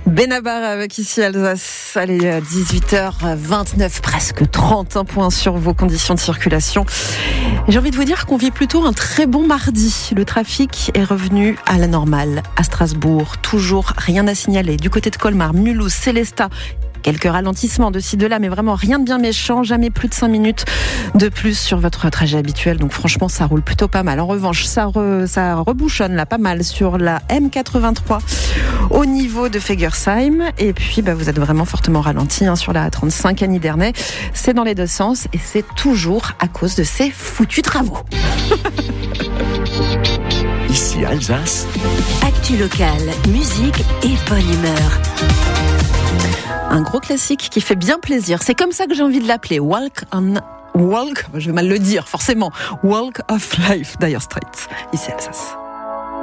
Benabar avec ici Alsace. Allez, 18h29, presque 31 points sur vos conditions de circulation. J'ai envie de vous dire qu'on vit plutôt un très bon mardi. Le trafic est revenu à la normale à Strasbourg. Toujours rien à signaler. Du côté de Colmar, Mulhouse, Célestat, quelques ralentissements de ci, de là, mais vraiment rien de bien méchant, jamais plus de 5 minutes de plus sur votre trajet habituel. Donc franchement, ça roule plutôt pas mal. En revanche, ça rebouchonne là pas mal sur la M83 au niveau de Fegersheim. Et puis, vous êtes vraiment fortement ralenti sur la A35 à Nidernais. C'est dans les deux sens et c'est toujours à cause de ces foutus travaux. Ici Alsace. Actu locale, musique et bonne humeur. Un gros classique qui fait bien plaisir. C'est comme ça que j'ai envie de l'appeler. Walk, je vais mal le dire, forcément. Walk of Life, Dire Straits. Ici Alsace.